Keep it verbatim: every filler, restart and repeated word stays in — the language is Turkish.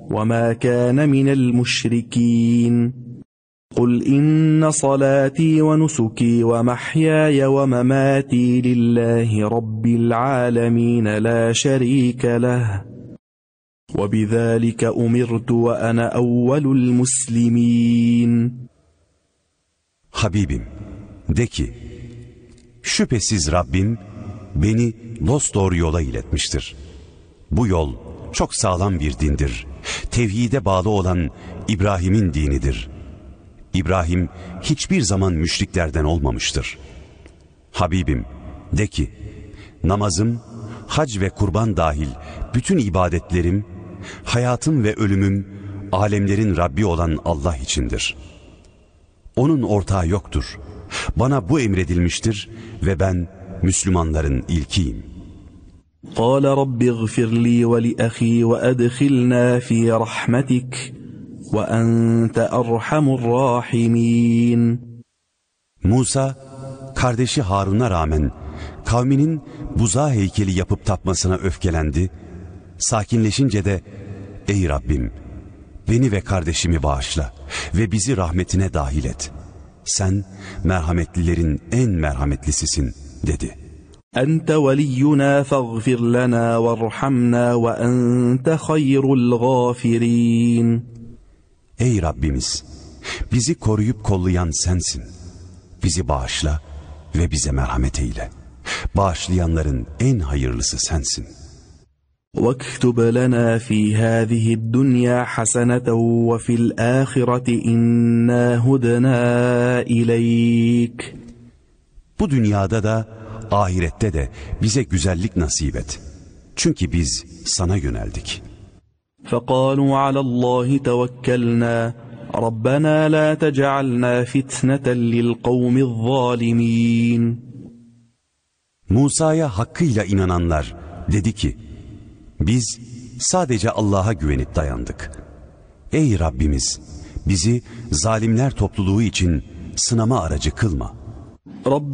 وما كان من المشركين قل إن صلاتي ونسكي ومحياي ومماتي لله رب العالمين لا شريك له وبذلك أمرت وأنا أول المسلمين. Habibim, de ki, şüphesiz Rabbim beni dosdoğru yola iletmiştir. Bu yol çok sağlam bir dindir. Tevhide bağlı olan İbrahim'in dinidir. İbrahim hiçbir zaman müşriklerden olmamıştır. Habibim, de ki, namazım, hac ve kurban dahil bütün ibadetlerim, hayatım ve ölümüm, alemlerin Rabbi olan Allah içindir. Onun ortağı yoktur. Bana bu emredilmiştir ve ben Müslümanların ilkiyim. قال رب اغفر لي ولأخي وأدخلنا في رحمتك وأنت أرحم الراحمين. Musa, kardeşi Harun'a rağmen kavminin buzağı heykeli yapıp tapmasına öfkelendi. Sakinleşince de, ey Rabbim, beni ve kardeşimi bağışla ve bizi rahmetine dahil et. Sen merhametlilerin en merhametlisisin, dedi. أنت ولينا فاغفر لنا وارحمنا وأنت خير الغافرين. Ey Rabbimiz, bizi koruyup kollayan sensin. Bizi bağışla ve bize merhamet eyle. Bağışlayanların en hayırlısı sensin. وَاكْتُبْ لَنَا فِي هَذِهِ الدُّنْيَا حَسَنَةً وَفِي الْآخِرَةِ إِنَّا هُدْنَا إِلَيْكَ. Bu dünyada da ahirette de bize güzellik nasip et. Çünkü biz sana yöneldik. فَقَالُوا عَلَى اللّٰهِ تَوَكَّلْنَا رَبَّنَا لَا تَجْعَلْنَا فِتْنَةً لِلْقَوْمِ الظَّالِمِينَ. Musa'ya hakkıyla inananlar dedi ki, biz sadece Allah'a güvenip dayandık. Ey Rabbimiz, bizi zalimler topluluğu için sınama aracı kılma.